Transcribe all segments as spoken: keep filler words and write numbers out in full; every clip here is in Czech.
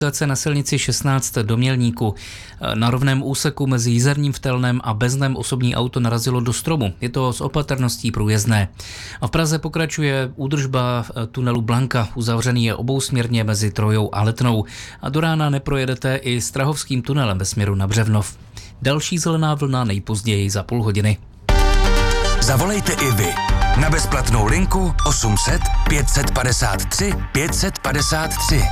Na silnici šestnáct do Mělníku. Na rovném úseku mezi Jizerním Vtelnem a Beznem osobní auto narazilo do stromu. Je to s opatrností průjezdné. A v Praze pokračuje údržba tunelu Blanka. Uzavřený je obousměrně mezi Trojou a Letnou. A do rána neprojedete i Strahovským tunelem ve směru na Břevnov. Další zelená vlna nejpozději za půl hodiny. Zavolejte i vy na bezplatnou linku osm set pět set padesát tři pět set padesát tři.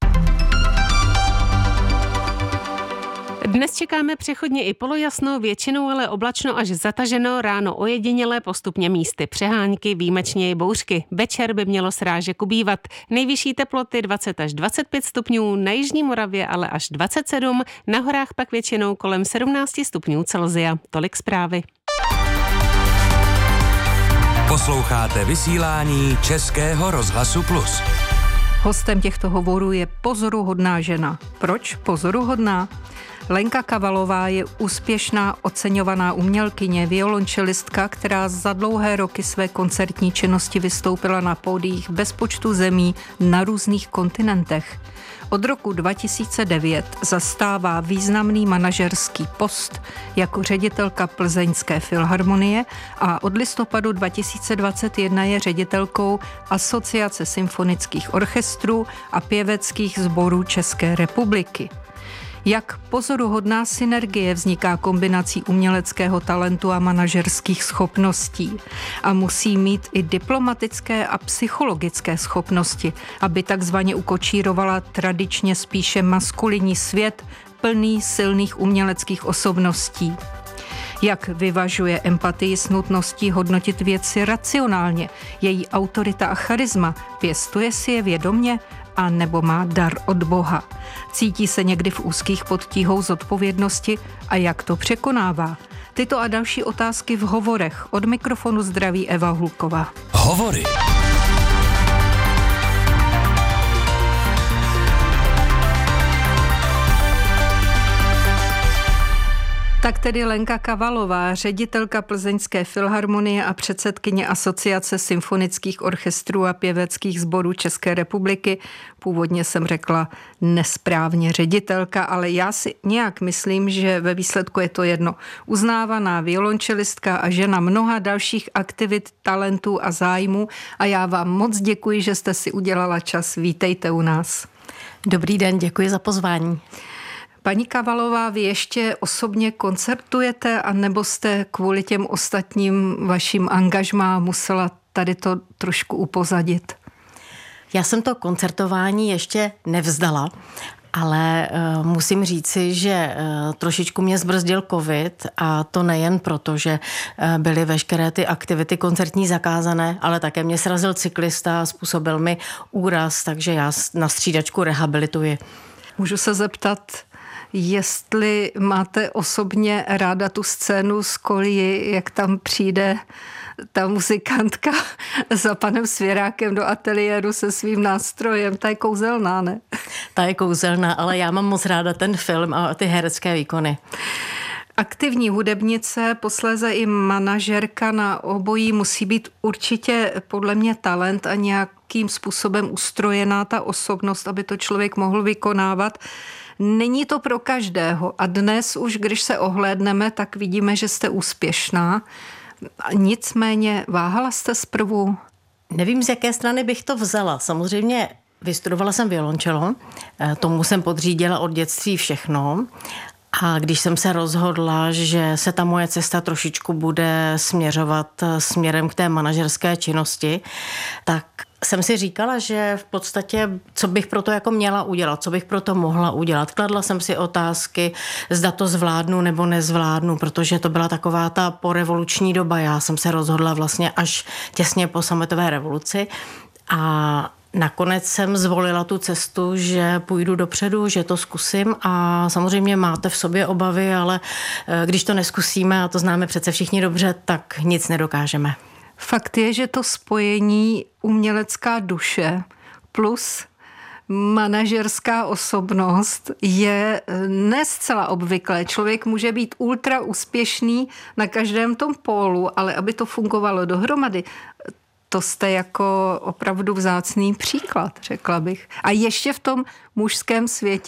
Dnes čekáme přechodně i polojasno, většinou ale oblačno až zataženo, ráno ojedinělé, postupně místy přehánky, výjimečně i bouřky. Večer by mělo srážek ubývat. Nejvyšší teploty dvacet až dvacet pět stupňů, na jižní Moravě ale až dvacet sedm, na horách pak většinou kolem sedmnáct stupňů Celsia. Tolik zprávy. Posloucháte vysílání Českého rozhlasu Plus. Hostem těchto hovorů je pozoruhodná žena. Proč pozoruhodná? Lenka Kavalová je úspěšná, oceňovaná umělkyně, violončelistka, která za dlouhé roky své koncertní činnosti vystoupila na pódiích bezpočtu zemí na různých kontinentech. Od roku dva tisíce devět zastává významný manažerský post jako ředitelka Plzeňské filharmonie a od listopadu dva tisíce dvacet jedna je ředitelkou Asociace symfonických orchestrů a pěveckých sborů České republiky. Jak pozoruhodná synergie vzniká kombinací uměleckého talentu a manažerských schopností. A musí mít i diplomatické a psychologické schopnosti, aby takzvaně ukočírovala tradičně spíše maskulinní svět, plný silných uměleckých osobností. Jak vyvažuje empatii s nutností hodnotit věci racionálně, její autorita a charisma, pěstuje si je vědomě, a nebo má dar od Boha. Cítí se někdy v úzkých pod tíhou zodpovědnosti a jak to překonává? Tyto a další otázky v hovorech. Od mikrofonu zdraví Eva Hulková. Hovory. Tak tedy Lenka Kavalová, ředitelka Plzeňské filharmonie a předsedkyně Asociace symfonických orchestrů a pěveckých sborů České republiky. Původně jsem řekla nesprávně ředitelka, ale já si nějak myslím, že ve výsledku je to jedno. Uznávaná violončelistka a žena mnoha dalších aktivit, talentů a zájmů. A já vám moc děkuji, že jste si udělala čas. Vítejte u nás. Dobrý den, děkuji za pozvání. Paní Kavalová, vy ještě osobně koncertujete, anebo jste kvůli těm ostatním vašim angažmá musela tady to trošku upozadit? Já jsem to koncertování ještě nevzdala, ale uh, musím říci, že uh, trošičku mě zbrzdil covid a to nejen proto, že uh, byly veškeré ty aktivity koncertní zakázané, ale také mě srazil cyklista a způsobil mi úraz, takže já na střídačku rehabilituji. Můžu se zeptat, jestli máte osobně ráda tu scénu z Kolí, jak tam přijde ta muzikantka za panem Svěrákem do ateliéru se svým nástrojem. Ta je kouzelná, ne? Ta je kouzelná, ale já mám moc ráda ten film a ty herecké výkony. Aktivní hudebnice, posléze i manažerka, na obojí musí být určitě podle mě talent a nějakým způsobem ustrojená ta osobnost, aby to člověk mohl vykonávat. Není to pro každého a dnes už, když se ohlédneme, tak vidíme, že jste úspěšná. Nicméně váhala jste zprvu? Nevím, z jaké strany bych to vzala. Samozřejmě vystudovala jsem violončelo, tomu jsem podřídila od dětství všechno. A když jsem se rozhodla, že se ta moje cesta trošičku bude směřovat směrem k té manažerské činnosti, tak jsem si říkala, že v podstatě, co bych pro to jako měla udělat, co bych pro to mohla udělat. Kladla jsem si otázky, zda to zvládnu nebo nezvládnu, protože to byla taková ta porevoluční doba. Já jsem se rozhodla vlastně až těsně po sametové revoluci a nakonec jsem zvolila tu cestu, že půjdu dopředu, že to zkusím a samozřejmě máte v sobě obavy, ale když to neskusíme, a to známe přece všichni dobře, tak nic nedokážeme. Fakt je, že to spojení umělecká duše plus manažerská osobnost je ne zcela obvyklé. Člověk může být ultra úspěšný na každém tom pólu, ale aby to fungovalo dohromady, to jste jako opravdu vzácný příklad, řekla bych. A ještě v tom mužském světě